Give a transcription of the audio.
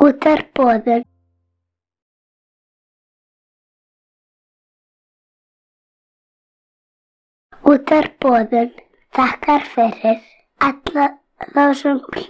Útvarp boðun. Útvarp boðun þakkar fyrir alla þá sem